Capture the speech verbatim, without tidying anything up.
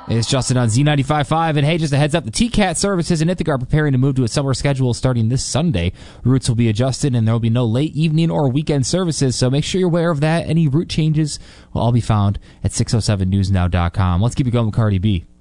It's Justin on Z ninety-five point five, and hey, just a heads up, the T CAT services in Ithaca are preparing to move to a summer schedule starting this Sunday. Routes will be adjusted, and there will be no late evening or weekend services, so make sure you're aware of that. Any route changes will all be found at six oh seven news now dot com. Let's keep it going with Cardi B.